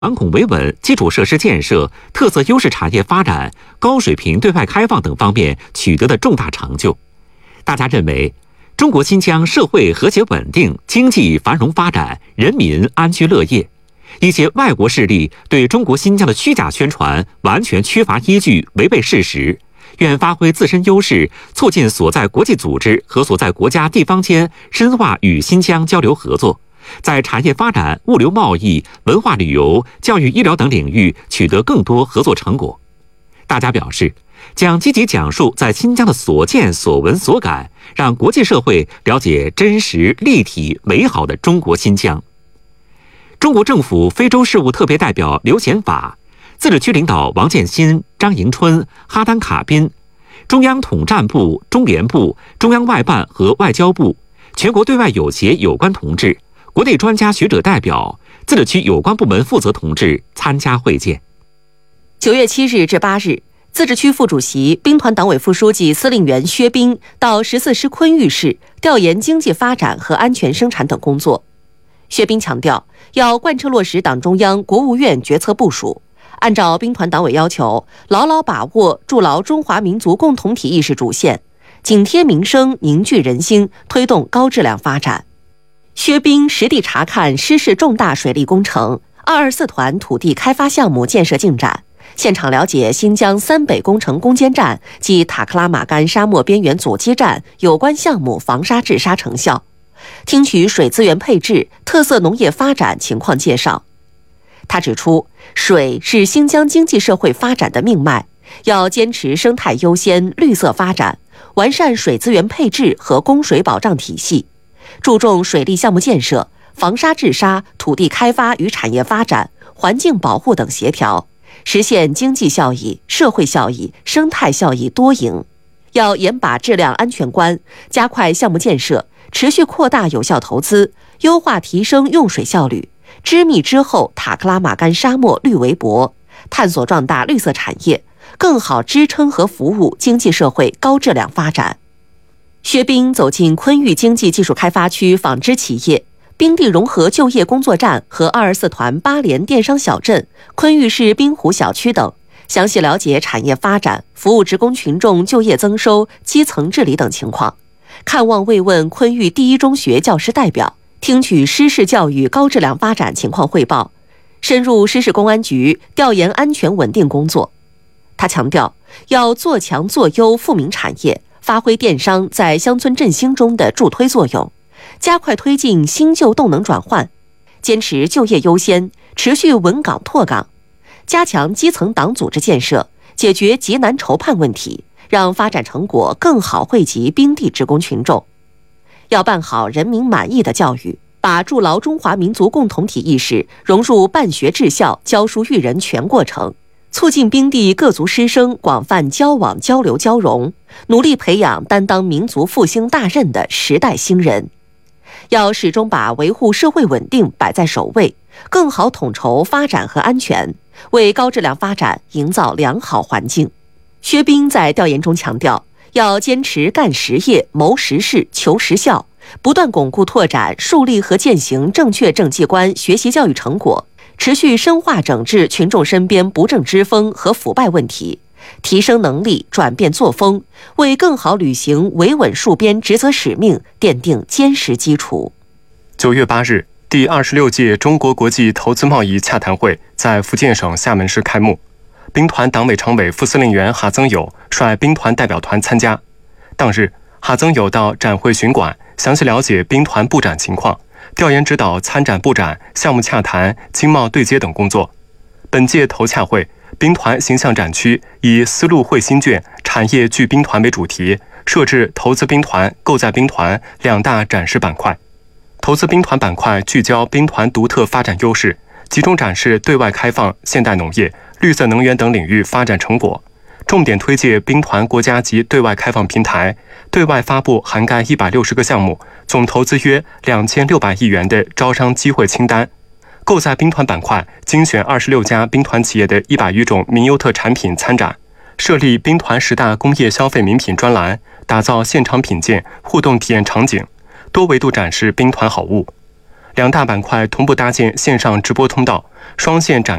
反恐维稳、基础设施建设、特色优势产业发展、高水平对外开放等方面取得的重大成就。大家认为，中国新疆社会和谐稳定、经济繁荣发展、人民安居乐业。一些外国势力对中国新疆的虚假宣传完全缺乏依据，违背事实，愿发挥自身优势，促进所在国际组织和所在国家地方间深化与新疆交流合作，在产业发展、物流贸易、文化旅游、教育医疗等领域取得更多合作成果。大家表示，将积极讲述在新疆的所见所闻所感，让国际社会了解真实、立体、美好的中国新疆。中国政府非洲事务特别代表刘显法、自治区领导王建新、张迎春、哈丹卡宾、中央统战部、中联部、中央外办和外交部、全国对外友协有关同志、国内专家学者代表、自治区有关部门负责同志参加会见。 9月7日至8日，自治区副主席、兵团党委副书记、司令员薛斌到14师昆玉市调研经济发展和安全生产等工作。薛斌强调，要贯彻落实党中央、国务院决策部署，按照兵团党委要求，牢牢把握筑牢中华民族共同体意识主线，紧贴民生，凝聚人心，推动高质量发展。薛斌实地查看失事重大水利工程、224团土地开发项目建设进展，现场了解新疆三北工程攻坚战及塔克拉玛干沙漠边缘阻击战有关项目防沙治沙成效，听取水资源配置、特色农业发展情况介绍。他指出，水是新疆经济社会发展的命脉，要坚持生态优先、绿色发展，完善水资源配置和供水保障体系，注重水利项目建设、防沙治沙、土地开发与产业发展、环境保护等协调，实现经济效益、社会效益、生态效益多赢。要严把质量安全关，加快项目建设，持续扩大有效投资，优化提升用水效率，织密之后塔克拉玛干沙漠绿围脖，探索壮大绿色产业，更好支撑和服务经济社会高质量发展。薛斌走进昆玉经济技术开发区纺织企业、冰地融合就业工作站和224团8连电商小镇、昆玉市滨湖小区等，详细了解产业发展、服务职工群众就业增收、基层治理等情况，看望慰问昆玉第一中学教师代表，听取师事教育高质量发展情况汇报，深入师事公安局调研安全稳定工作。他强调，要做强做优富民产业，发挥电商在乡村振兴中的助推作用，加快推进新旧动能转换，坚持就业优先，持续稳岗拓岗，加强基层党组织建设，解决急难愁盼问题，让发展成果更好惠及冰地职工群众。要办好人民满意的教育，把筑牢中华民族共同体意识融入办学治校、教书育人全过程，促进冰地各族师生广泛交往交流交融，努力培养担当民族复兴大任的时代新人。要始终把维护社会稳定摆在首位，更好统筹发展和安全，为高质量发展营造良好环境。薛斌在调研中强调，要坚持干实业、谋实事、求实效，不断巩固拓展、树立和践行正确政绩观学习教育成果，持续深化整治群众身边不正之风和腐败问题，提升能力，转变作风，为更好履行维稳戍边职责使命奠定坚实基础。 9月8日，第26届中国国际投资贸易洽谈会在福建省厦门市开幕。兵团党委常委副司令员哈增友率兵团代表团参加。当日，哈增友到展会巡馆，详细了解兵团布展情况，调研指导参展布展、项目洽谈、经贸对接等工作。本届投洽会，兵团形象展区以丝路汇新卷、产业聚兵团为主题，设置投资兵团、购在兵团两大展示板块。投资兵团板块聚焦兵团独特发展优势，集中展示对外开放、现代农业、绿色能源等领域发展成果，重点推介兵团国家级对外开放平台，对外发布涵盖160个项目、总投资约2600亿元的招商机会清单。购在兵团板块精选26家兵团企业的100余种民优特产品参展，设立兵团10大工业消费名品专栏，打造现场品鉴、互动体验场景，多维度展示兵团好物。 两大板块同步搭建线上直播通道，双线展